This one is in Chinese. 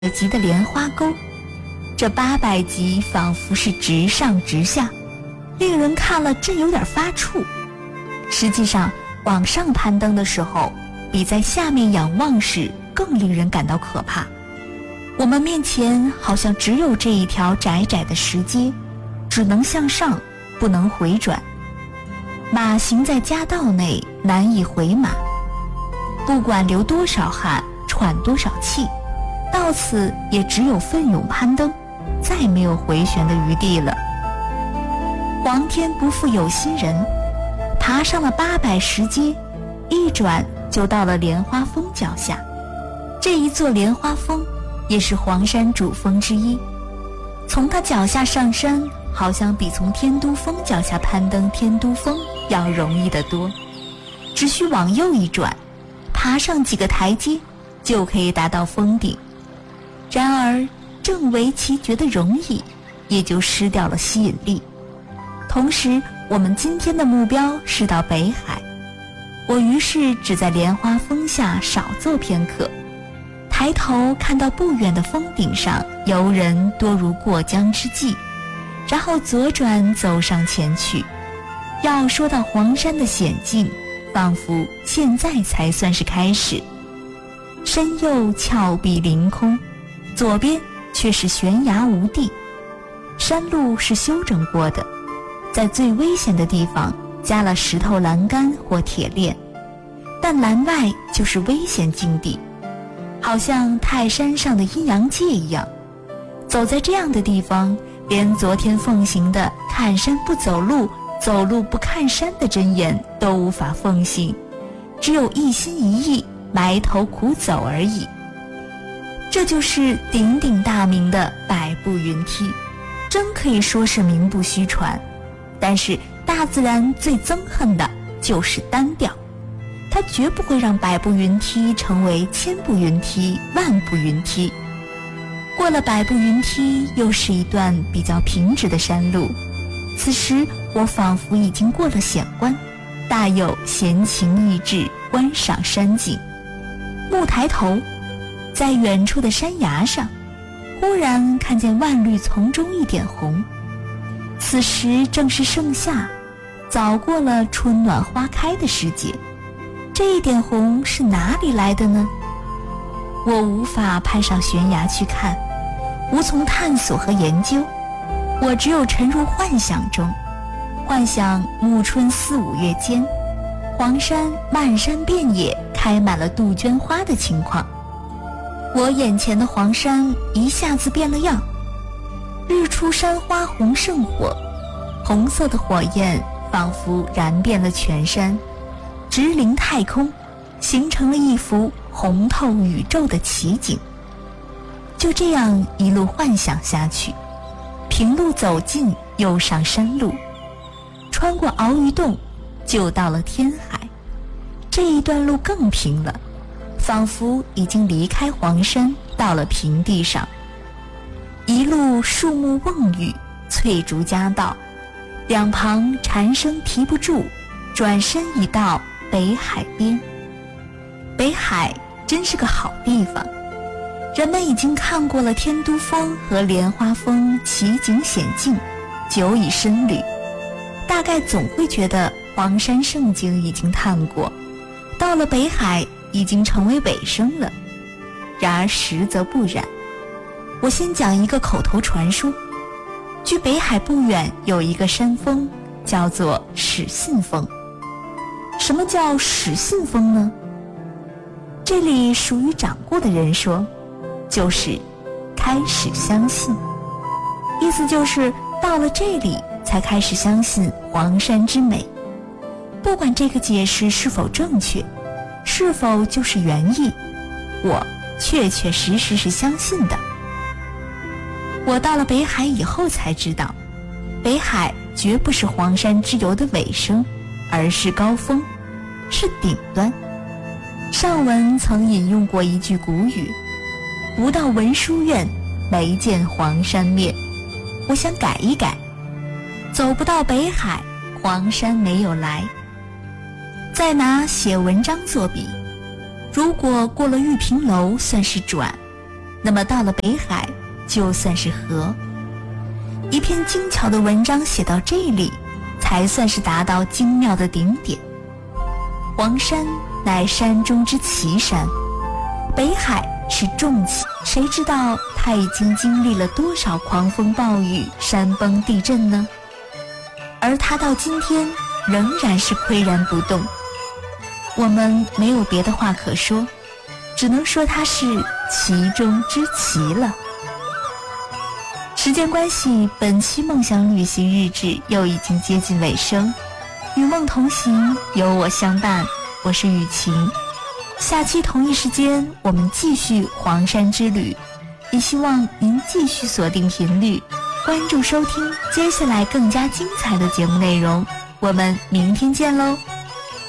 级的莲花沟，这800级仿佛是直上直下，令人看了真有点发怵。实际上，往上攀登的时候，比在下面仰望时更令人感到可怕。我们面前好像只有这一条窄窄的石阶，只能向上，不能回转。马行在夹道内，难以回马。不管流多少汗，喘多少气，到此也只有奋勇攀登，再没有回旋的余地了。皇天不负有心人，爬上了800石阶，一转就到了莲花峰脚下。这一座莲花峰也是黄山主峰之一，从它脚下上山，好像比从天都峰脚下攀登天都峰要容易得多。只需往右一转，爬上几个台阶，就可以达到峰顶。然而正为其觉得容易，也就失掉了吸引力。同时，我们今天的目标是到北海，我于是只在莲花峰下少做片刻。抬头看到不远的峰顶上游人多如过江之鲫，然后左转走上前去。要说到黄山的险境，仿佛现在才算是开始。身右峭壁凌空，左边却是悬崖无地。山路是修整过的，在最危险的地方加了石头栏杆或铁链，但栏外就是危险境地，好像泰山上的阴阳界一样。走在这样的地方，连昨天奉行的看山不走路，走路不看山的箴言都无法奉行，只有一心一意埋头苦走而已。这就是鼎鼎大名的百步云梯，真可以说是名不虚传。但是大自然最憎恨的就是单调，它绝不会让百步云梯成为1000步云梯、10000步云梯。过了百步云梯，又是一段比较平直的山路。此时我仿佛已经过了险关，大有闲情逸致观赏山景。蓦抬头，在远处的山崖上，忽然看见万绿丛中一点红。此时正是盛夏，早过了春暖花开的时节。这一点红是哪里来的呢？我无法攀上悬崖去看，无从探索和研究，我只有沉入幻想中，幻想暮春4、5月间，黄山漫山遍野开满了杜鹃花的情况。我眼前的黄山一下子变了样，日出山花红胜火，红色的火焰仿佛燃遍了全山，直临太空，形成了一幅红透宇宙的奇景。就这样一路幻想下去，平路走近，又上山路，穿过鳌鱼洞，就到了天海。这一段路更平了，仿佛已经离开黄山，到了平地上。一路树木蓊郁，翠竹夹道，两旁蝉声啼不住，转身已到北海边。北海真是个好地方，人们已经看过了天都峰和莲花峰奇景险境，久已深旅，大概总会觉得黄山胜景已经探过，到了北海已经成为尾声了。然而实则不然。我先讲一个口头传说。距北海不远有一个山峰，叫做始信峰。什么叫始信峰呢？这里属于长过的人说，就是开始相信，意思就是到了这里才开始相信黄山之美。不管这个解释是否正确，是否就是原意，我确确实实是相信的。我到了北海以后才知道，北海绝不是黄山之游的尾声，而是高峰，是顶端。上文曾引用过一句古语，不到文殊院，没见黄山面。我想改一改，走不到北海，黄山没有来。再拿写文章作比，如果过了玉屏楼算是转， 那么到了北海就算是河。一篇精巧的文章写到这里，才算是达到精妙的顶点。黄山乃山中之奇山，北海是重奇，谁知道它已经经历了多少狂风暴雨、山崩地震呢？而它到今天仍然是岿然不动。我们没有别的话可说，只能说它是奇中之奇了。时间关系，本期梦想旅行日志又已经接近尾声。与梦同行，有我相伴，我是雨晴。下期同一时间，我们继续黄山之旅，也希望您继续锁定频率，关注收听接下来更加精彩的节目内容。我们明天见喽！